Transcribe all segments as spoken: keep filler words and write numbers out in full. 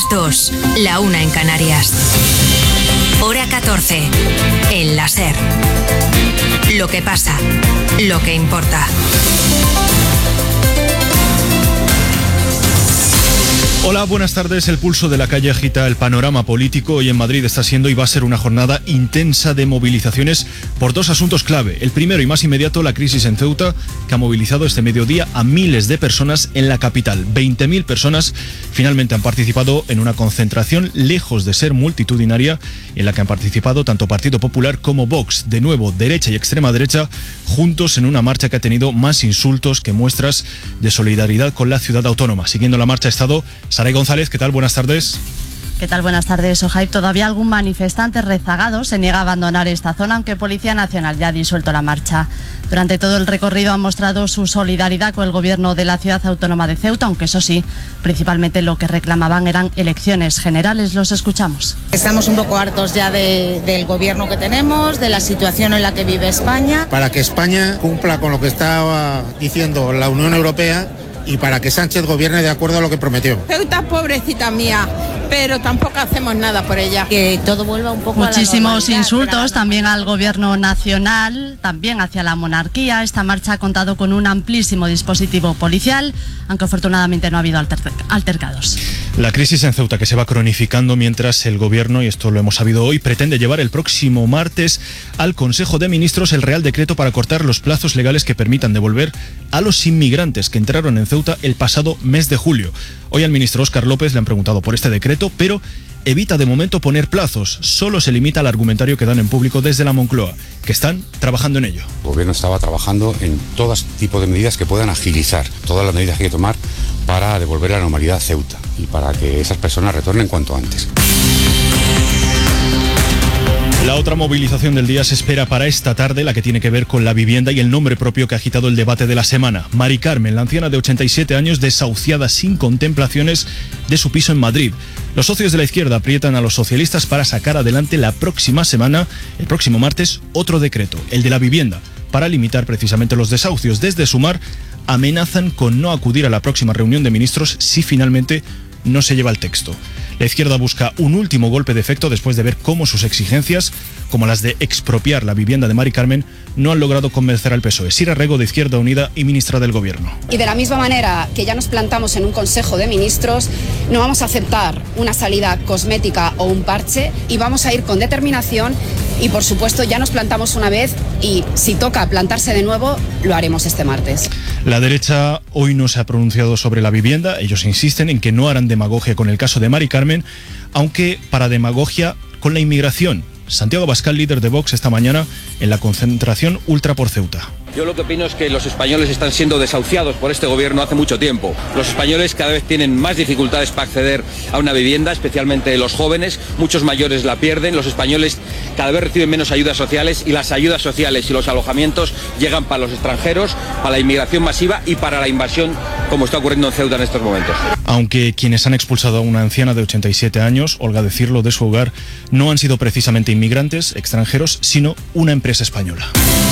dos, la una en Canarias. Hora catorce, en la SER. Lo que pasa, lo que importa. Hola, buenas tardes. El pulso de la calle agita el panorama político. Hoy en Madrid está siendo y va a ser una jornada intensa de movilizaciones por dos asuntos clave. El primero y más inmediato, la crisis en Ceuta, que ha movilizado este mediodía a miles de personas en la capital. veinte mil personas finalmente han participado en una concentración lejos de ser multitudinaria, en la que han participado tanto Partido Popular como Vox. De nuevo, derecha y extrema derecha, juntos en una marcha que ha tenido más insultos que muestras de solidaridad con la ciudad autónoma. Siguiendo la marcha ha estado Saray González. ¿Qué tal? Buenas tardes. ¿Qué tal? Buenas tardes, Ojaib. Todavía algún manifestante rezagado se niega a abandonar esta zona, aunque Policía Nacional ya ha disuelto la marcha. Durante todo el recorrido han mostrado su solidaridad con el gobierno de la ciudad autónoma de Ceuta, aunque eso sí, principalmente lo que reclamaban eran elecciones generales. Los escuchamos. Estamos un poco hartos ya de, del gobierno que tenemos, de la situación en la que vive España. Para que España cumpla con lo que estaba diciendo la Unión Europea y para que Sánchez gobierne de acuerdo a lo que prometió. Ceuta, pobrecita mía, pero tampoco hacemos nada por ella. Que todo vuelva un poco Muchísimos a la insultos también al gobierno nacional, también hacia la monarquía. Esta marcha ha contado con un amplísimo dispositivo policial, aunque afortunadamente no ha habido alter- altercados. La crisis en Ceuta, que se va cronificando mientras el gobierno, y esto lo hemos sabido hoy, pretende llevar el próximo martes al Consejo de Ministros el Real Decreto para cortar los plazos legales que permitan devolver a los inmigrantes que entraron en Ceuta el pasado mes de julio. Hoy al ministro Óscar López le han preguntado por este decreto, pero evita de momento poner plazos. Solo se limita al argumentario que dan en público desde la Moncloa, que están trabajando en ello. El gobierno estaba trabajando en todo tipo de medidas que puedan agilizar todas las medidas que hay que tomar para devolver la normalidad a Ceuta y para que esas personas retornen cuanto antes. La otra movilización del día se espera para esta tarde, la que tiene que ver con la vivienda y el nombre propio que ha agitado el debate de la semana. Mari Carmen, la anciana de ochenta y siete años, desahuciada sin contemplaciones de su piso en Madrid. Los socios de la izquierda aprietan a los socialistas para sacar adelante la próxima semana, el próximo martes, otro decreto, el de la vivienda, para limitar precisamente los desahucios. Desde Sumar amenazan con no acudir a la próxima reunión de ministros si finalmente no se lleva el texto. La izquierda busca un último golpe de efecto después de ver cómo sus exigencias, como las de expropiar la vivienda de Mari Carmen, no han logrado convencer al P S O E. Sira Rego, de Izquierda Unida y ministra del Gobierno. Y de la misma manera que ya nos plantamos en un Consejo de Ministros, no vamos a aceptar una salida cosmética o un parche y vamos a ir con determinación y, por supuesto, ya nos plantamos una vez y si toca plantarse de nuevo, lo haremos este martes. La derecha hoy no se ha pronunciado sobre la vivienda. Ellos insisten en que no harán demagogia con el caso de Mari Carmen, aunque para demagogia con la inmigración. Santiago Abascal, líder de Vox, esta mañana en la concentración Ultra por Ceuta. Yo lo que opino es que los españoles están siendo desahuciados por este gobierno hace mucho tiempo. Los españoles cada vez tienen más dificultades para acceder a una vivienda, especialmente los jóvenes. Muchos mayores la pierden. Los españoles cada vez reciben menos ayudas sociales y las ayudas sociales y los alojamientos llegan para los extranjeros, para la inmigración masiva y para la invasión, como está ocurriendo en Ceuta en estos momentos. Aunque quienes han expulsado a una anciana de ochenta y siete años, Olga decirlo, de su hogar, no han sido precisamente inmigrantes extranjeros, sino una empresa española.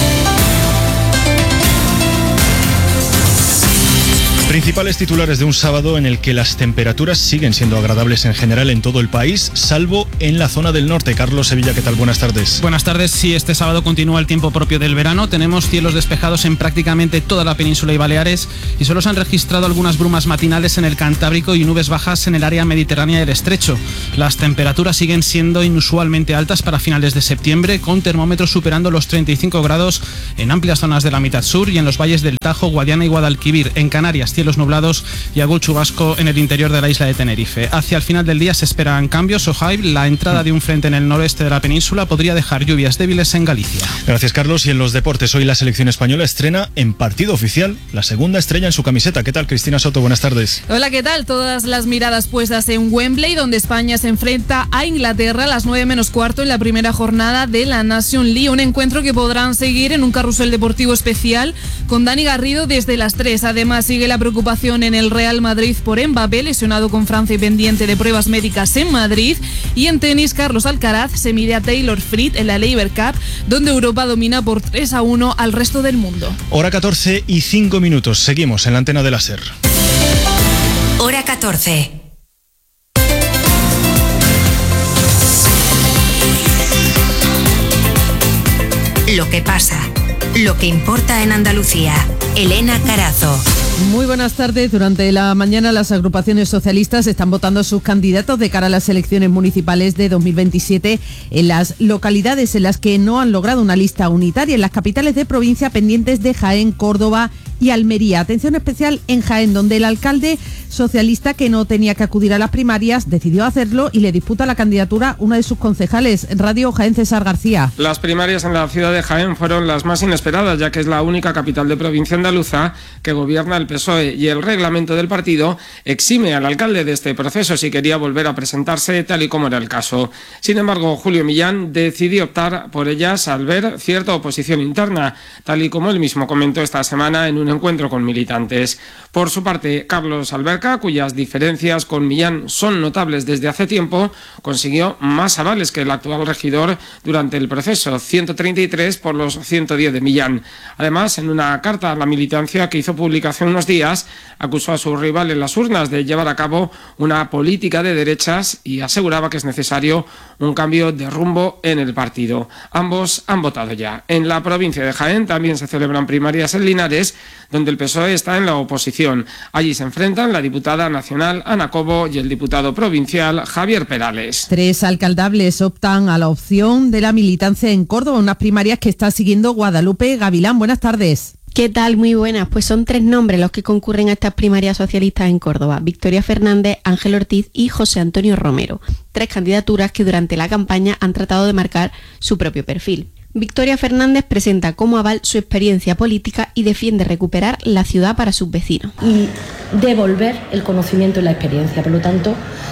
Principales titulares de un sábado en el que las temperaturas siguen siendo agradables en general en todo el país, salvo en la zona del norte. Carlos Sevilla, ¿qué tal? Buenas tardes. Buenas tardes. Sí, este sábado continúa el tiempo propio del verano. Tenemos cielos despejados en prácticamente toda la península y Baleares y solo se han registrado algunas brumas matinales en el Cantábrico y nubes bajas en el área mediterránea del Estrecho. Las temperaturas siguen siendo inusualmente altas para finales de septiembre, con termómetros superando los treinta y cinco grados en amplias zonas de la mitad sur y en los valles del Tajo, Guadiana y Guadalquivir. En Canarias, cielos nublados y algún chubasco en el interior de la isla de Tenerife. Hacia el final del día se esperan cambios. Ojaib, la entrada de un frente en el noroeste de la península podría dejar lluvias débiles en Galicia. Gracias, Carlos. Y en los deportes, hoy la selección española estrena en partido oficial la segunda estrella en su camiseta. ¿Qué tal, Cristina Soto? Buenas tardes. Hola, ¿qué tal? Todas las miradas puestas en Wembley, donde España se enfrenta a Inglaterra a las nueve menos cuarto en la primera jornada de la Nation League. Un encuentro que podrán seguir en un carrusel deportivo especial con Dani Garrido desde las tres. Además, sigue la preocupación en el Real Madrid por Mbappé, lesionado con Francia y pendiente de pruebas médicas en Madrid. Y en tenis, Carlos Alcaraz se mide a Taylor Fritz en la Laver Cup, donde Europa domina por tres a uno al resto del mundo. Hora catorce y cinco minutos. Seguimos en la antena de la SER. Hora catorce. lo que pasa, lo que importa en Andalucía. Elena Carazo. Muy buenas tardes. Durante la mañana las agrupaciones socialistas están votando a sus candidatos de cara a las elecciones municipales de dos mil veintisiete en las localidades en las que no han logrado una lista unitaria, en las capitales de provincia pendientes de Jaén, Córdoba y Almería. Atención especial en Jaén, donde el alcalde socialista, que no tenía que acudir a las primarias, decidió hacerlo y le disputa la candidatura una de sus concejales. Radio Jaén, César García. Las primarias en la ciudad de Jaén fueron las más inesperadas, ya que es la única capital de provincia andaluza que gobierna el P S O E, y el reglamento del partido exime al alcalde de este proceso si quería volver a presentarse, tal y como era el caso. Sin embargo, Julio Millán decidió optar por ellas al ver cierta oposición interna, tal y como él mismo comentó esta semana en un encuentro con militantes. Por su parte, Carlos Alberca, cuyas diferencias con Millán son notables desde hace tiempo, consiguió más avales que el actual regidor durante el proceso, ciento treinta y tres por los ciento diez de Millán. Además, en una carta a la militancia que hizo pública hace unos días, acusó a su rival en las urnas de llevar a cabo una política de derechas y aseguraba que es necesario un cambio de rumbo en el partido. Ambos han votado ya. En la provincia de Jaén también se celebran primarias en Linares, donde el P S O E está en la oposición. Allí se enfrentan la diputada nacional Ana Cobo y el diputado provincial Javier Perales. Tres alcaldables optan a la opción de la militancia en Córdoba, unas primarias que está siguiendo Guadalupe Gavilán. Buenas tardes. ¿Qué tal? Muy buenas. Pues son tres nombres los que concurren a estas primarias socialistas en Córdoba: Victoria Fernández, Ángel Ortiz y José Antonio Romero. Tres candidaturas que durante la campaña han tratado de marcar su propio perfil. Victoria Fernández presenta como aval su experiencia política y defiende recuperar la ciudad para sus vecinos. Y devolver el conocimiento y la experiencia. Por lo tanto,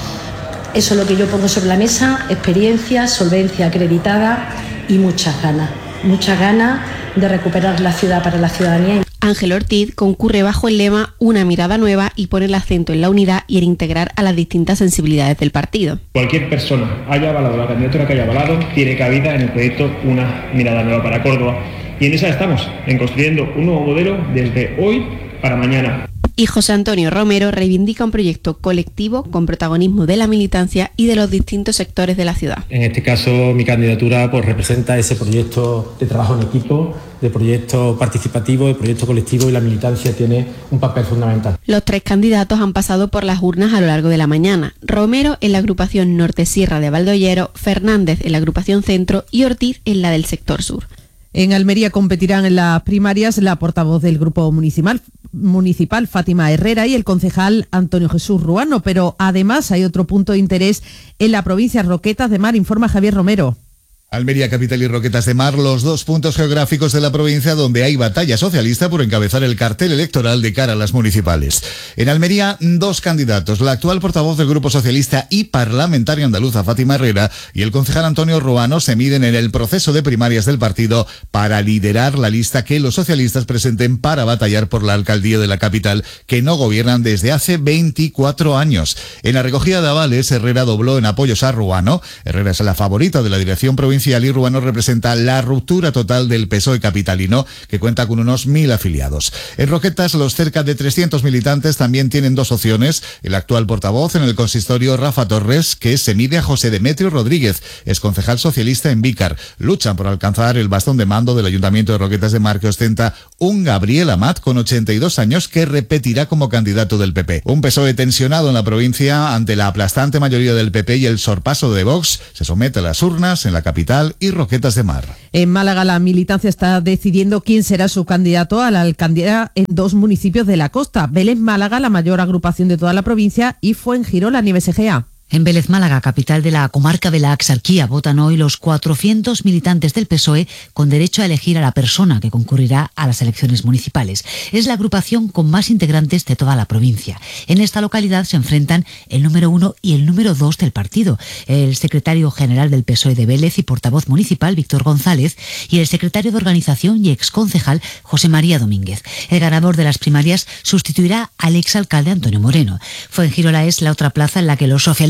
eso es lo que yo pongo sobre la mesa: experiencia, solvencia acreditada y muchas ganas. Muchas ganas de recuperar la ciudad para la ciudadanía. Ángel Ortiz concurre bajo el lema Una mirada nueva y pone el acento en la unidad y en integrar a las distintas sensibilidades del partido. Cualquier persona haya avalado la candidatura que haya avalado tiene cabida en el proyecto Una mirada nueva para Córdoba. Y en esa estamos, en construyendo un nuevo modelo desde hoy para mañana. Y José Antonio Romero reivindica un proyecto colectivo con protagonismo de la militancia y de los distintos sectores de la ciudad. En este caso, mi candidatura pues, representa ese proyecto de trabajo en equipo, de proyecto participativo, de proyecto colectivo, y la militancia tiene un papel fundamental. Los tres candidatos han pasado por las urnas a lo largo de la mañana. Romero en la agrupación Norte Sierra de Valdollero, Fernández en la agrupación Centro y Ortiz en la del sector sur. En Almería competirán en las primarias la portavoz del grupo municipal, municipal Fátima Herrera y el concejal Antonio Jesús Ruano, pero además hay otro punto de interés en la provincia. Roquetas de Mar, informa Javier Romero. Almería Capital y Roquetas de Mar, los dos puntos geográficos de la provincia donde hay batalla socialista por encabezar el cartel electoral de cara a las municipales. En Almería, dos candidatos, la actual portavoz del Grupo Socialista y parlamentaria andaluza Fátima Herrera y el concejal Antonio Ruano se miden en el proceso de primarias del partido para liderar la lista que los socialistas presenten para batallar por la alcaldía de la capital, que no gobiernan desde hace veinticuatro años. En la recogida de avales, Herrera dobló en apoyos a Ruano. Herrera es la favorita de la dirección provincial y Ruano representa la ruptura total del P S O E capitalino, que cuenta con unos mil afiliados. En Roquetas, los cerca de trescientos militantes también tienen dos opciones. El actual portavoz en el consistorio, Rafa Torres, que se mide a José Demetrio Rodríguez, es concejal socialista en Vícar. Luchan por alcanzar el bastón de mando del Ayuntamiento de Roquetas de Mar, que ostenta un Gabriel Amat con ochenta y dos años, que repetirá como candidato del P P. Un P S O E tensionado en la provincia ante la aplastante mayoría del P P y el sorpaso de Vox. Se somete a las urnas en la capital y Roquetas de Mar. En Málaga, la militancia está decidiendo quién será su candidato a la alcaldía en dos municipios de la costa: Vélez Málaga, la mayor agrupación de toda la provincia, y Fuengirola, Nieves Egea. En Vélez Málaga, capital de la comarca de la Axarquía, votan hoy los cuatrocientos militantes del P S O E con derecho a elegir a la persona que concurrirá a las elecciones municipales. Es la agrupación con más integrantes de toda la provincia. En esta localidad se enfrentan el número uno y el número dos del partido, el secretario general del P S O E de Vélez y portavoz municipal, Víctor González, y el secretario de organización y exconcejal, José María Domínguez. El ganador de las primarias sustituirá al exalcalde Antonio Moreno. Fuengirola es la otra plaza en la que los socialistas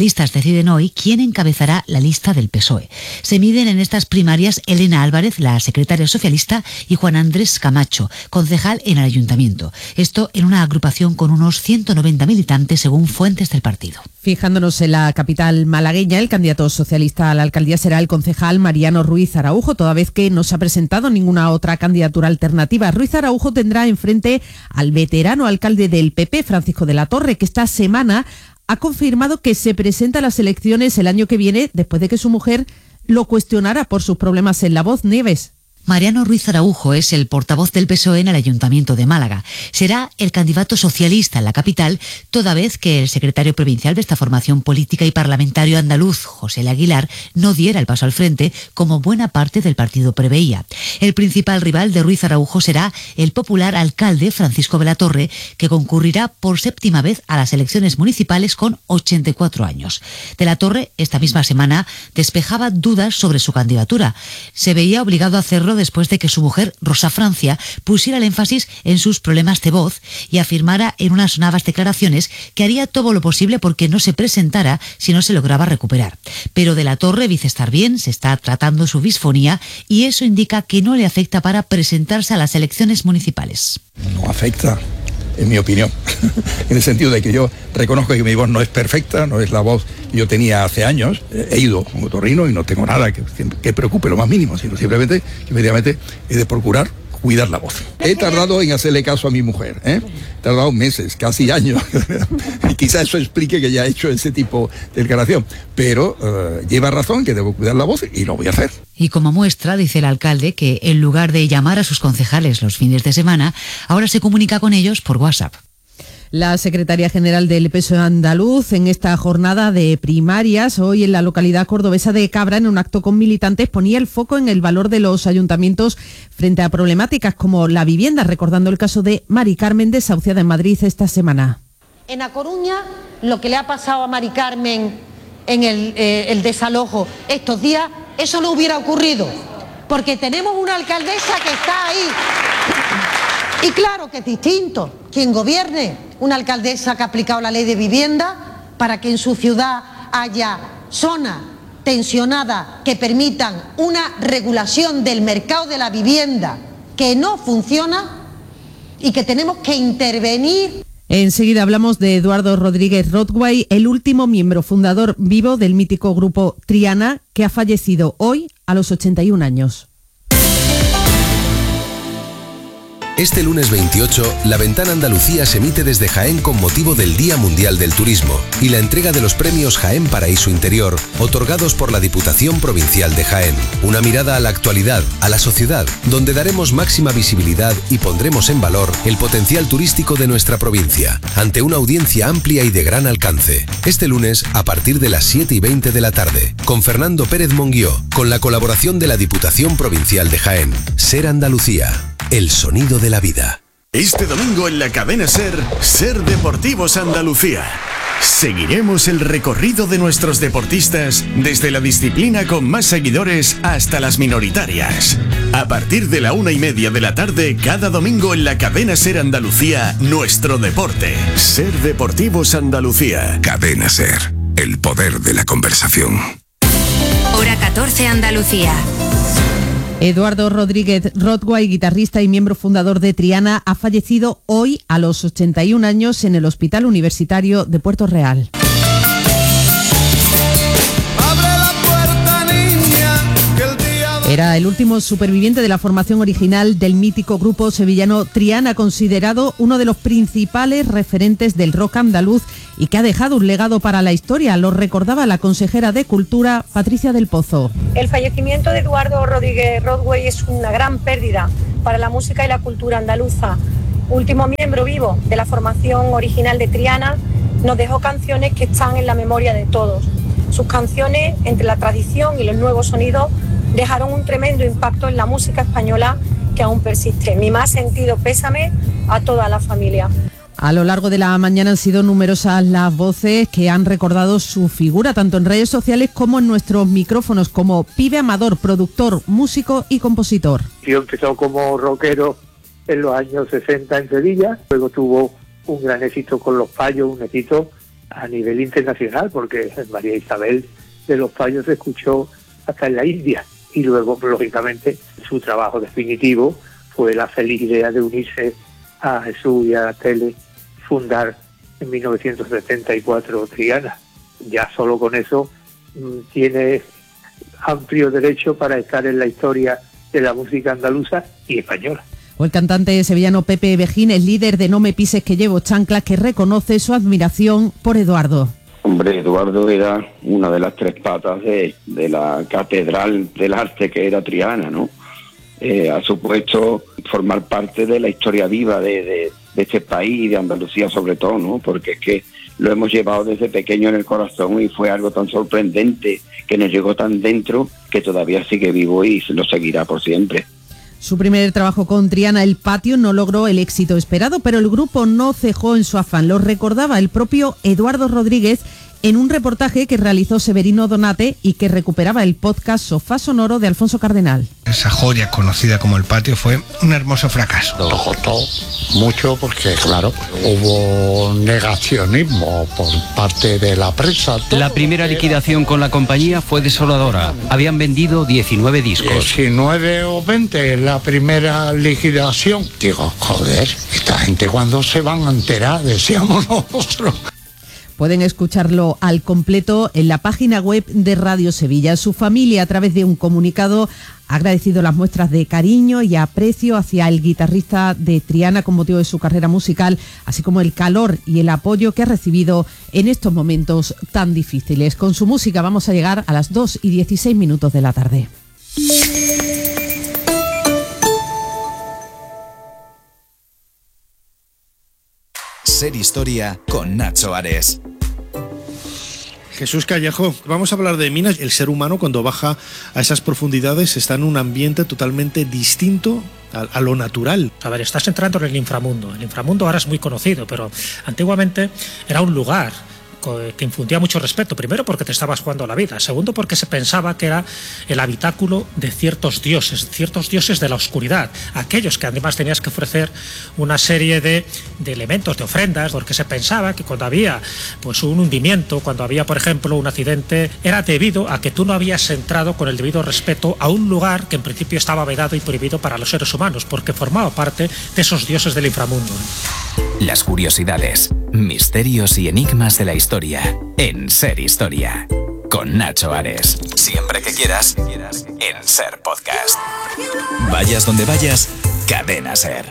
socialistas deciden hoy quién encabezará la lista del P S O E. Se miden en estas primarias Elena Álvarez, la secretaria socialista, y Juan Andrés Camacho, concejal en el ayuntamiento. Esto en una agrupación con unos ciento noventa militantes, según fuentes del partido. Fijándonos en la capital malagueña, el candidato socialista a la alcaldía será el concejal Mariano Ruiz Araujo, toda vez que no se ha presentado ninguna otra candidatura alternativa. Ruiz Araujo tendrá enfrente al veterano alcalde del P P, Francisco de la Torre, que esta semana ha confirmado que se presenta a las elecciones el año que viene, después de que su mujer lo cuestionara por sus problemas en la voz. Nieves. Mariano Ruiz Araujo es el portavoz del P S O E en el Ayuntamiento de Málaga. Será el candidato socialista en la capital, toda vez que el secretario provincial de esta formación política y parlamentario andaluz, José L. Aguilar, no diera el paso al frente, como buena parte del partido preveía. El principal rival de Ruiz Araujo será el popular alcalde Francisco de la Torre, que concurrirá por séptima vez a las elecciones municipales con ochenta y cuatro años. De la Torre, esta misma semana, despejaba dudas sobre su candidatura. Se veía obligado a hacerlo después de que su mujer, Rosa Francia, pusiera el énfasis en sus problemas de voz y afirmara en unas sonadas declaraciones que haría todo lo posible porque no se presentara si no se lograba recuperar. Pero de la Torre dice estar bien, se está tratando su disfonía y eso indica que no le afecta para presentarse a las elecciones municipales. No afecta, en mi opinión, en el sentido de que yo reconozco que mi voz no es perfecta, no es la voz que yo tenía hace años, he ido a un otorrino y no tengo nada que, que preocupe lo más mínimo, sino simplemente, inmediatamente, he de procurar cuidar la voz. He tardado en hacerle caso a mi mujer, ¿eh? He tardado meses, casi años, y quizá eso explique que ya he hecho ese tipo de declaración, pero uh, lleva razón que debo cuidar la voz y lo voy a hacer. Y como muestra, dice el alcalde que en lugar de llamar a sus concejales los fines de semana, ahora se comunica con ellos por WhatsApp. La secretaria general del P S O E andaluz en esta jornada de primarias, hoy en la localidad cordobesa de Cabra, en un acto con militantes, ponía el foco en el valor de los ayuntamientos frente a problemáticas como la vivienda, recordando el caso de Mari Carmen, desahuciada en Madrid esta semana. En A Coruña, lo que le ha pasado a Mari Carmen en el, eh, el desalojo estos días, eso no hubiera ocurrido, porque tenemos una alcaldesa que está ahí. Y claro que es distinto quien gobierne, una alcaldesa que ha aplicado la ley de vivienda para que en su ciudad haya zonas tensionadas que permitan una regulación del mercado de la vivienda que no funciona y que tenemos que intervenir. Enseguida hablamos de Eduardo Rodríguez Rodway, el último miembro fundador vivo del mítico grupo Triana, que ha fallecido hoy a los ochenta y un años. Este lunes veintiocho, La Ventana Andalucía se emite desde Jaén con motivo del Día Mundial del Turismo y la entrega de los premios Jaén Paraíso Interior, otorgados por la Diputación Provincial de Jaén. Una mirada a la actualidad, a la sociedad, donde daremos máxima visibilidad y pondremos en valor el potencial turístico de nuestra provincia, ante una audiencia amplia y de gran alcance. Este lunes, a partir de las siete y veinte de la tarde, con Fernando Pérez Monguió, con la colaboración de la Diputación Provincial de Jaén. Ser Andalucía. El sonido de la vida. Este domingo en la cadena SER, SER Deportivos Andalucía. Seguiremos el recorrido de nuestros deportistas desde la disciplina con más seguidores hasta las minoritarias. A partir de la una y media de la tarde, cada domingo en la cadena SER Andalucía, nuestro deporte. SER Deportivos Andalucía. Cadena SER, el poder de la conversación. Hora catorce Andalucía. Eduardo Rodríguez Rodway, guitarrista y miembro fundador de Triana, ha fallecido hoy a los ochenta y un años en el Hospital Universitario de Puerto Real. Era el último superviviente de la formación original del mítico grupo sevillano Triana, considerado uno de los principales referentes del rock andaluz y que ha dejado un legado para la historia. Lo recordaba la consejera de Cultura, Patricia del Pozo. El fallecimiento de Eduardo Rodríguez Rodway es una gran pérdida para la música y la cultura andaluza. Último miembro vivo de la formación original de Triana, nos dejó canciones que están en la memoria de todos. Sus canciones, entre la tradición y los nuevos sonidos, dejaron un tremendo impacto en la música española que aún persiste. Mi más sentido pésame a toda la familia. A lo largo de la mañana han sido numerosas las voces que han recordado su figura, tanto en redes sociales como en nuestros micrófonos, como Pibe Amador, productor, músico y compositor. Yo empezó como rockero en los años sesenta en Sevilla, luego tuvo un gran éxito con Los Payos, un éxito a nivel internacional, porque María Isabel de los Payos se escuchó hasta en la India, y luego, lógicamente, su trabajo definitivo fue la feliz idea de unirse a Jesús y a la tele, fundar en mil novecientos setenta y cuatro Triana. Ya solo con eso mmm, tiene amplio derecho para estar en la historia de la música andaluza y española. O el cantante sevillano Pepe Bejín, el líder de No me pises que llevo chanclas, que reconoce su admiración por Eduardo. Hombre, Eduardo era una de las tres patas de, de la catedral del arte que era Triana, ¿no? Eh, ha supuesto formar parte de la historia viva de, de, de este país y de Andalucía sobre todo, ¿no? Porque es que lo hemos llevado desde pequeño en el corazón y fue algo tan sorprendente que nos llegó tan dentro que todavía sigue vivo y lo seguirá por siempre. Su primer trabajo con Triana, El Patio, no logró el éxito esperado, pero el grupo no cejó en su afán. Lo recordaba el propio Eduardo Rodríguez en un reportaje que realizó Severino Donate y que recuperaba el podcast Sofá Sonoro de Alfonso Cardenal. Esa joya conocida como El Patio fue un hermoso fracaso. Nos costó mucho porque, claro, hubo negacionismo por parte de la prensa. La primera liquidación con la compañía fue desoladora. Habían vendido diecinueve discos. diecinueve o veinte la primera liquidación. Digo, joder, esta gente cuando se van a enterar, decíamos nosotros. Pueden escucharlo al completo en la página web de Radio Sevilla. Su familia, a través de un comunicado, ha agradecido las muestras de cariño y aprecio hacia el guitarrista de Triana con motivo de su carrera musical, así como el calor y el apoyo que ha recibido en estos momentos tan difíciles. Con su música vamos a llegar a las dos y dieciséis minutos de la tarde. Ser Historia con Nacho Ares. Jesús Callejo, vamos a hablar de minas. El ser humano, cuando baja a esas profundidades, está en un ambiente totalmente distinto a, a lo natural. A ver, estás entrando en el inframundo. El inframundo ahora es muy conocido, pero antiguamente era un lugar que infundía mucho respeto, primero porque te estabas jugando la vida, segundo porque se pensaba que era el habitáculo de ciertos dioses, ciertos dioses de la oscuridad, aquellos que además tenías que ofrecer una serie de, de elementos, de ofrendas, porque se pensaba que cuando había pues un hundimiento, cuando había por ejemplo un accidente, era debido a que tú no habías entrado con el debido respeto a un lugar que en principio estaba vedado y prohibido para los seres humanos, porque formaba parte de esos dioses del inframundo. Las curiosidades, misterios y enigmas de la historia en Ser Historia con Nacho Ares. Siempre que quieras, en Ser Podcast. Vayas donde vayas, Cadena Ser.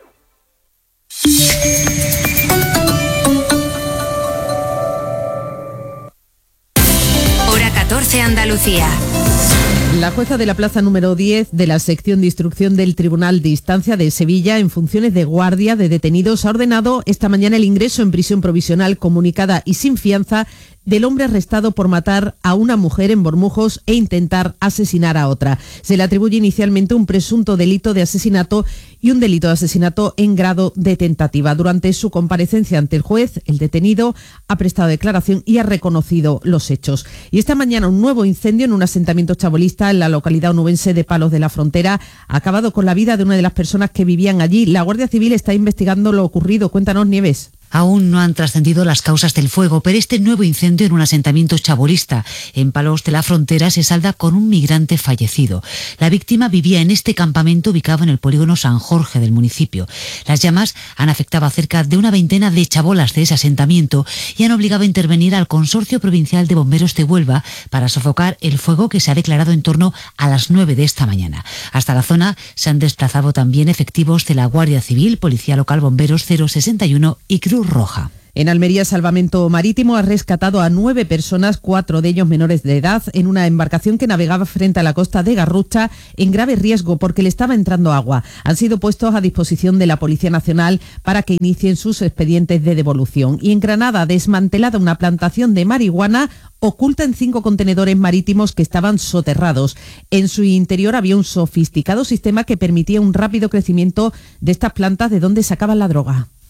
Hora catorce, Andalucía. La jueza de la plaza número diez de la sección de instrucción del Tribunal de Instancia de Sevilla, en funciones de guardia de detenidos, ha ordenado esta mañana el ingreso en prisión provisional comunicada y sin fianza del hombre arrestado por matar a una mujer en Bormujos e intentar asesinar a otra. Se le atribuye inicialmente un presunto delito de asesinato y un delito de asesinato en grado de tentativa. Durante su comparecencia ante el juez, el detenido ha prestado declaración y ha reconocido los hechos. Y esta mañana un nuevo incendio en un asentamiento chabolista en la localidad onubense de Palos de la Frontera ha acabado con la vida de una de las personas que vivían allí. La Guardia Civil está investigando lo ocurrido. Cuéntanos, Nieves. Aún no han trascendido las causas del fuego, pero este nuevo incendio en un asentamiento chabolista en Palos de la Frontera se salda con un migrante fallecido. La víctima vivía en este campamento ubicado en el polígono San Jorge del municipio. Las llamas han afectado a cerca de una veintena de chabolas de ese asentamiento y han obligado a intervenir al Consorcio Provincial de Bomberos de Huelva para sofocar el fuego que se ha declarado en torno a las nueve de esta mañana. Hasta la zona se han desplazado también efectivos de la Guardia Civil, Policía Local, Bomberos cero sesenta y uno y Cruz Roja. En Almería, Salvamento Marítimo ha rescatado a nueve personas, cuatro de ellos menores de edad, en una embarcación que navegaba frente a la costa de Garrucha en grave riesgo porque le estaba entrando agua. Han sido puestos a disposición de la Policía Nacional para que inicien sus expedientes de devolución. Y en Granada, desmantelada una plantación de marihuana oculta en cinco contenedores marítimos que estaban soterrados. En su interior había un sofisticado sistema que permitía un rápido crecimiento de estas plantas de donde sacaban la droga.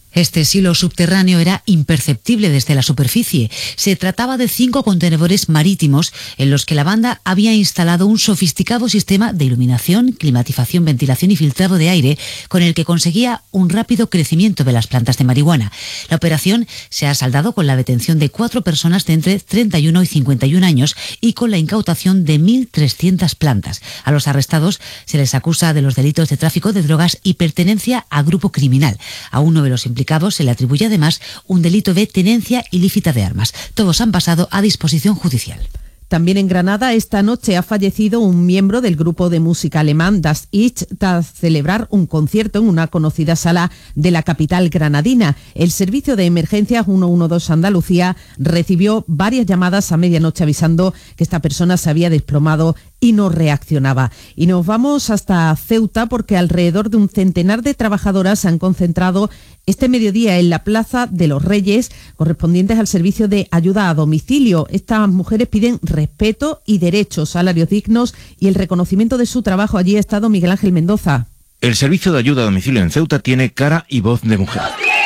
Este silo subterráneo era imperceptible desde la superficie. Se trataba de cinco contenedores marítimos en los que la banda había instalado un sofisticado sistema de iluminación, climatización, ventilación y filtrado de aire con el que conseguía un rápido crecimiento de las plantas de marihuana. La operación se ha saldado con la detención de cuatro personas de entre treinta y uno y cincuenta y un años y con la incautación de mil trescientas plantas. A los arrestados se les acusa de los delitos de tráfico de drogas y pertenencia a grupo criminal. A uno de los implicados se le atribuye además un delito de tenencia ilícita de armas. Todos han pasado a disposición judicial. También en Granada esta noche ha fallecido un miembro del grupo de música alemán Das Ich tras celebrar un concierto en una conocida sala de la capital granadina. El servicio de emergencias ciento doce Andalucía recibió varias llamadas a medianoche avisando que esta persona se había desplomado y no reaccionaba. Y nos vamos hasta Ceuta porque alrededor de un centenar de trabajadoras se han concentrado este mediodía en la Plaza de los Reyes, correspondientes al servicio de ayuda a domicilio. Estas mujeres piden respeto y derechos, salarios dignos y el reconocimiento de su trabajo. Allí ha estado Miguel Ángel Mendoza. El servicio de ayuda a domicilio en Ceuta tiene cara y voz de mujer.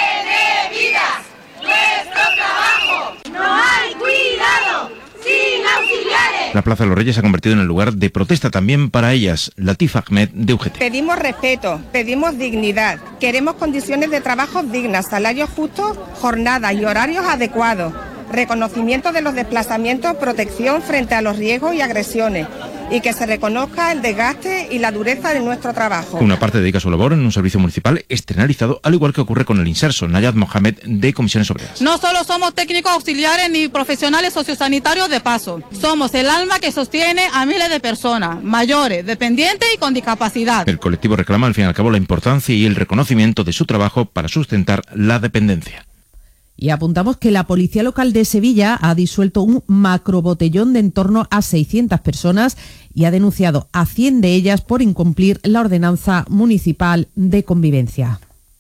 La Plaza de los Reyes se ha convertido en el lugar de protesta también para ellas. Latif Ahmed, de U G T. Pedimos respeto, pedimos dignidad, queremos condiciones de trabajo dignas, salarios justos, jornadas y horarios adecuados, reconocimiento de los desplazamientos, protección frente a los riesgos y agresiones, y que se reconozca el desgaste y la dureza de nuestro trabajo. Una parte dedica su labor en un servicio municipal externalizado, al igual que ocurre con el inserso. Nayad Mohamed, de Comisiones Obreras. No solo somos técnicos auxiliares ni profesionales sociosanitarios de paso, somos el alma que sostiene a miles de personas, mayores, dependientes y con discapacidad. El colectivo reclama al fin y al cabo la importancia y el reconocimiento de su trabajo para sustentar la dependencia. Y apuntamos que la Policía Local de Sevilla ha disuelto un macrobotellón de en torno a seiscientas personas y ha denunciado a cien de ellas por incumplir la ordenanza municipal de convivencia.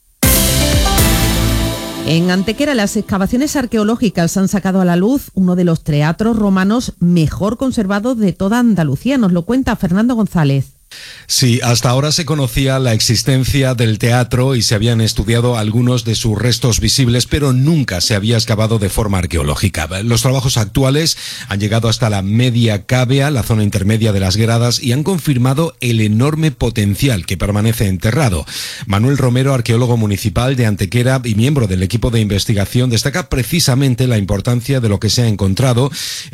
En Antequera, las excavaciones arqueológicas han sacado a la luz uno de los teatros romanos mejor conservados de toda Andalucía. Nos lo cuenta Fernando González. Sí, hasta ahora se conocía la existencia del teatro y se habían estudiado algunos de sus restos visibles, pero nunca se había excavado de forma arqueológica. Los trabajos actuales han llegado hasta la Media Cávea, la zona intermedia de las gradas, y han confirmado el enorme potencial que permanece enterrado. Manuel Romero, arqueólogo municipal de Antequera y miembro del equipo de investigación, destaca precisamente la importancia de lo que se ha encontrado.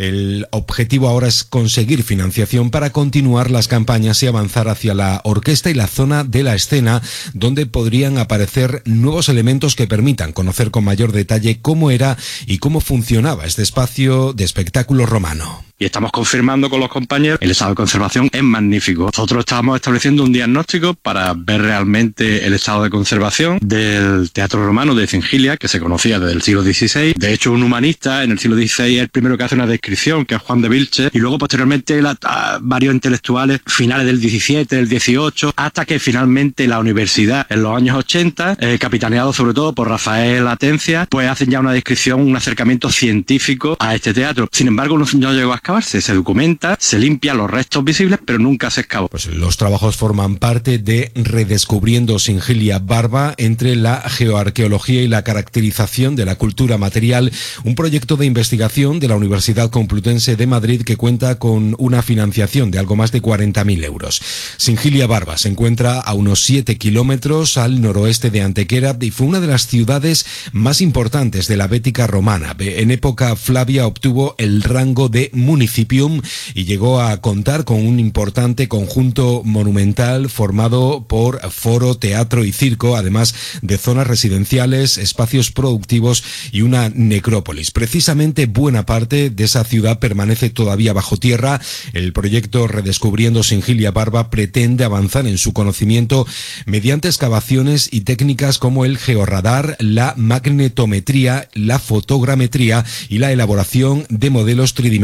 El objetivo ahora es conseguir financiación para continuar las campañas y avanzar hacia la orquesta y la zona de la escena, donde podrían aparecer nuevos elementos que permitan conocer con mayor detalle cómo era y cómo funcionaba este espacio de espectáculo romano. Y estamos confirmando con los compañeros, el estado de conservación es magnífico. Nosotros estamos estableciendo un diagnóstico para ver realmente el estado de conservación del teatro romano de Cingilia, que se conocía desde el siglo dieciséis. De hecho, un humanista en el siglo dieciséis es el primero que hace una descripción, que es Juan de Vilches, y luego posteriormente la, a, varios intelectuales finales del diecisiete, del dieciocho, hasta que finalmente la universidad en los años ochenta, eh, capitaneado sobre todo por Rafael Atencia, pues hacen ya una descripción, un acercamiento científico a este teatro. Sin embargo, no, no llegó a se documenta, se limpia los restos visibles, pero nunca se excavó. Pues los trabajos forman parte de Redescubriendo Singilia Barba, entre la geoarqueología y la caracterización de la cultura material, un proyecto de investigación de la Universidad Complutense de Madrid que cuenta con una financiación de algo más de cuarenta mil euros. Singilia Barba se encuentra a unos siete kilómetros al noroeste de Antequera y fue una de las ciudades más importantes de la Bética romana. En época Flavia obtuvo el rango de municipio Municipium y llegó a contar con un importante conjunto monumental formado por foro, teatro y circo, además de zonas residenciales, espacios productivos y una necrópolis. Precisamente buena parte de esa ciudad permanece todavía bajo tierra. El proyecto Redescubriendo Singilia Barba pretende avanzar en su conocimiento mediante excavaciones y técnicas como el georradar, la magnetometría, la fotogrametría y la elaboración de modelos tridimensionales.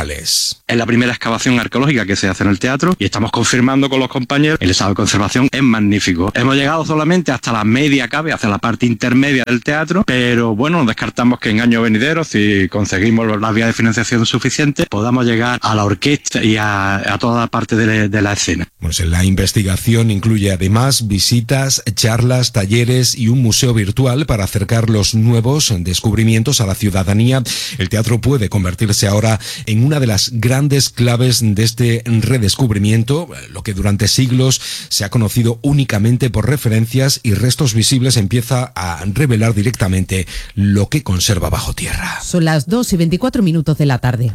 Morales. Es la primera excavación arqueológica que se hace en el teatro y estamos confirmando con los compañeros el estado de conservación es magnífico. Hemos llegado solamente hasta la media cabe, hacia la parte intermedia del teatro, pero bueno, descartamos que en años venideros, si conseguimos las vías de financiación suficientes, podamos llegar a la orquesta y a, a toda la parte de, de la escena. Pues la investigación incluye además visitas, charlas, talleres y un museo virtual para acercar los nuevos descubrimientos a la ciudadanía. El teatro puede convertirse ahora en una de las grandes claves de este redescubrimiento, lo que durante siglos se ha conocido únicamente por referencias y restos visibles empieza a revelar directamente lo que conserva bajo tierra. Son las dos y veinticuatro minutos de la tarde.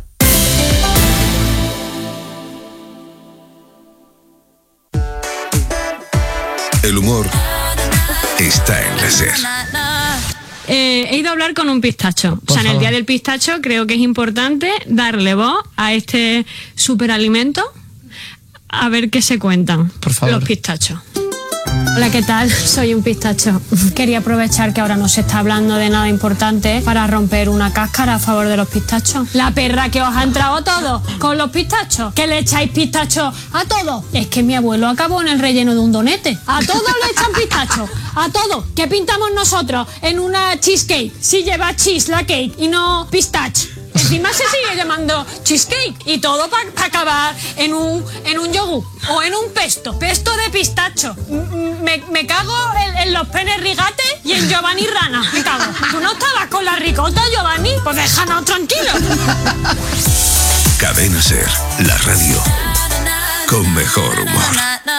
El humor está en la SER. Eh, he ido a hablar con un pistacho. Por o sea, en el favor. Día del Pistacho creo que es importante darle voz a este superalimento, a ver qué se cuentan Por favor. los pistachos. Hola, ¿qué tal? Soy un pistacho. Quería aprovechar que ahora no se está hablando de nada importante para romper una cáscara a favor de los pistachos. La perra que os ha entrado a todos con los pistachos, que le echáis pistachos a todos. Es que mi abuelo acabó en el relleno de un donete. A todos le echan pistachos, a todos. ¿Qué pintamos nosotros en una cheesecake si lleva cheese la cake y no pistache? Encima se sigue llamando cheesecake y todo para pa acabar en un, en un yogur o en un pesto, pesto de pistacho. M- Me, me cago en, en los penes rigates y en Giovanni Rana. Me cago. ¿Tú no estabas con la ricota, Giovanni? Pues déjanos tranquilos. Cadena SER, la radio con mejor humor.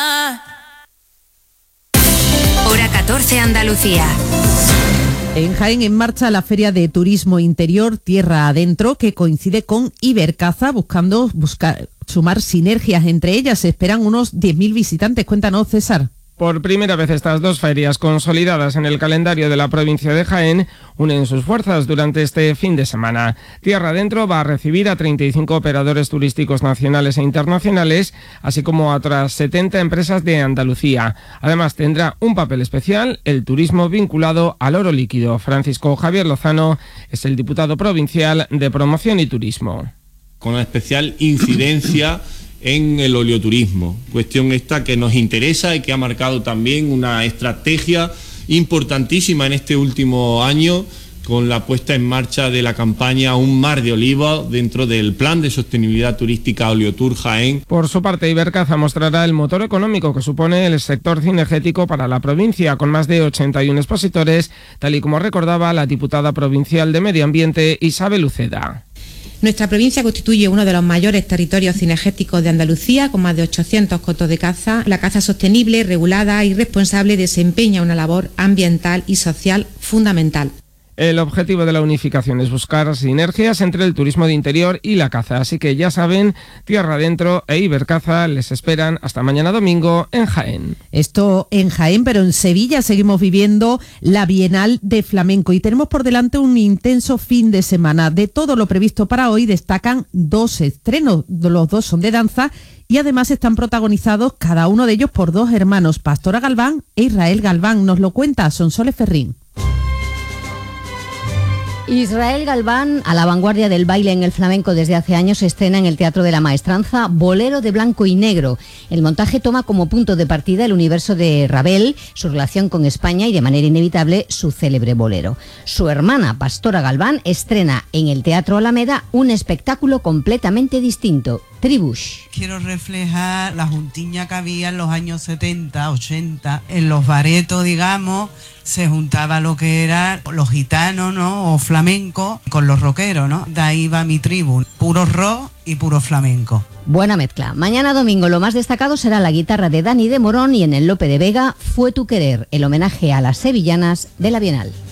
Hora catorce Andalucía. En Jaén en marcha la Feria de Turismo Interior Tierra Adentro, que coincide con Ibercaza, buscando buscar, sumar sinergias entre ellas. Se esperan unos diez mil visitantes. Cuéntanos, César. Por primera vez estas dos ferias consolidadas en el calendario de la provincia de Jaén unen sus fuerzas durante este fin de semana. Tierra Adentro va a recibir a treinta y cinco operadores turísticos nacionales e internacionales, así como a otras setenta empresas de Andalucía. Además tendrá un papel especial el turismo vinculado al oro líquido. Francisco Javier Lozano es el diputado provincial de Promoción y Turismo. Con una especial incidencia en el oleoturismo, cuestión esta que nos interesa y que ha marcado también una estrategia importantísima en este último año con la puesta en marcha de la campaña Un mar de oliva dentro del Plan de Sostenibilidad Turística Oleotur Jaén. Por su parte, Ibercaza mostrará el motor económico que supone el sector cinegético para la provincia, con más de ochenta y uno expositores, tal y como recordaba la diputada provincial de Medio Ambiente, Isabel Uceda. Nuestra provincia constituye uno de los mayores territorios cinegéticos de Andalucía, con más de ochocientos cotos de caza. La caza sostenible, regulada y responsable desempeña una labor ambiental y social fundamental. El objetivo de la unificación es buscar sinergias entre el turismo de interior y la caza, así que ya saben, Tierra Adentro e Ibercaza les esperan hasta mañana domingo en Jaén. Esto en Jaén, pero en Sevilla seguimos viviendo la Bienal de Flamenco y tenemos por delante un intenso fin de semana. De todo lo previsto para hoy destacan dos estrenos, los dos son de danza y además están protagonizados cada uno de ellos por dos hermanos, Pastora Galván e Israel Galván. Nos lo cuenta Sonsoles Ferrín. Israel Galván, a la vanguardia del baile en el flamenco desde hace años, estrena en el Teatro de la Maestranza Bolero de Blanco y Negro. El montaje toma como punto de partida el universo de Ravel, su relación con España y, de manera inevitable, su célebre bolero. Su hermana, Pastora Galván, estrena en el Teatro Alameda un espectáculo completamente distinto, Tribush. Quiero reflejar la juntiña que había en los años setenta, ochenta, en los baretos, digamos, se juntaba lo que era los gitanos, ¿no?, o flamenco, con los rockeros, ¿no? De ahí va mi tribu, puro rock y puro flamenco. Buena mezcla. Mañana domingo lo más destacado será la guitarra de Dani de Morón y en el Lope de Vega, Fue tu querer, el homenaje a las sevillanas de la Bienal.